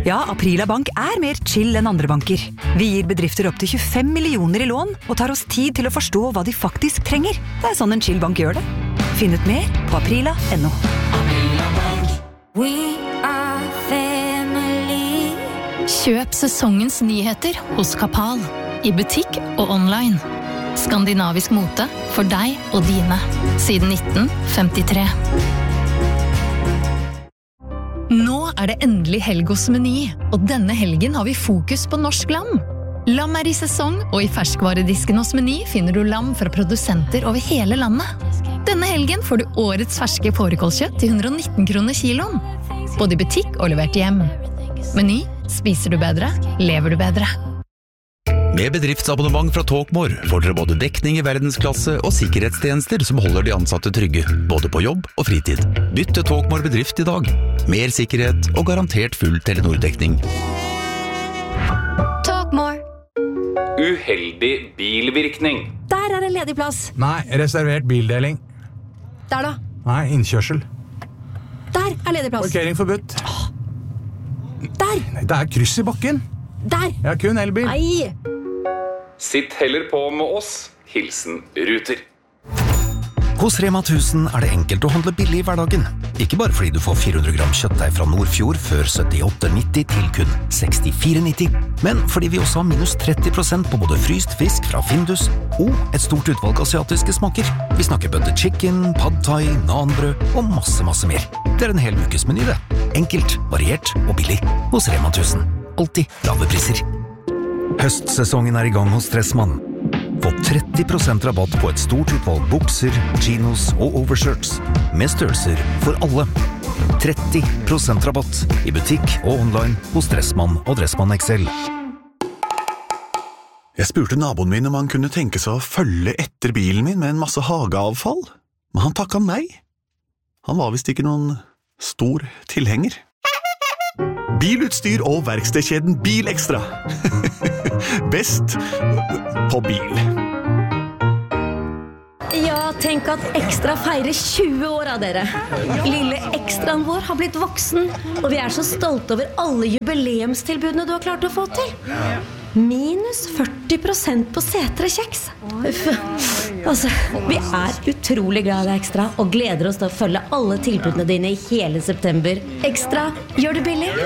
Ja, Aprila Bank mer chill enn andre banker. Vi gir bedrifter opp til 25 millioner i lån, og tar oss tid til å forstå hva de faktisk trenger. Det sånn en chill bank gjør det. Finn ut mer på aprila.no. We are family. Kjøp sesongens nyheter hos Kapal. I butikk og online. Skandinavisk mote for deg og dine. Siden 1953. Nå det endelig helg hos Meny, og denne helgen har vi fokus på norsk lam. Lam I sesong, og I ferskvaredisken hos Meny finner du lam fra produsenter over hele landet. Denne helgen får du årets ferske fårikålkjøtt til 119 kroner kiloen. Både I butikk og levert hjem. Meny, spiser du bedre, lever du bedre. Med bedriftsabonnement fra Talkmore får dere både dekning I verdensklasse og sikkerhetstjenester som holder de ansatte trygge, både på jobb og fritid. Bytt til Talkmore bedrift I dag. Mer sikkerhet og garantert full Telenor-dekning. Talkmore. Uheldig bilvirkning. Der det ledig plass. Nei, reservert bildeling. Der da. Nei, innkjørsel. Der ledig plass. Parkering forbudt. Der. Nei, det kryss I bakken. Der. Jeg kun elbil. Nei. Sitt heller på med oss. Hilsen Ruter. Hos Rema 1000 det enkelt å handle billig I hverdagen. Ikke bare fordi du får 400 gram kjøttdeig fra Nordfjord før 78,90 til kun 64,90, men fordi vi også har minus 30% på både fryst fisk fra Findus og et stort utvalg asiatiske smaker. Vi snakker butter chicken, pad thai, nanbrød og masse mer. Det en hel ukes meny det. Enkelt, variert og billig hos Rema 1000. Alltid lave priser. Høstsesongen I gang hos Stressmann. Få 30% rabatt på et stort utvalg bukser, chinos og overshirts, med størrelser for alle. 30% rabatt I butikk og online hos Dressmann og Dressmann XL. Jeg spurte naboen min om han kunne tenke seg å følge etter bilen min med en masse hageavfall, men han takket nei. Han var visst ikke noen stor tilhenger. Bilutstyr og verkstedkjeden Bilekstra. Best på bil. Ja, tenk at Ekstra feirer 20 år av dere. Lille ekstraen vår har blitt voksen, og vi så stolte over alle jubileumstilbudene du har klart å få til. Minus 40% på setre kjeks. Altså, vi utrolig glad I Ekstra og gleder oss til å følge alle tilbudene dine I hele september. Ekstra, gjør det billig.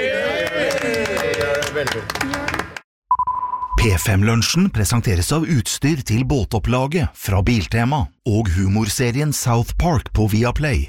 P5-lunsjen presenteres av utstyr til båtopplaget fra Biltema og humorserien South Park på Viaplay.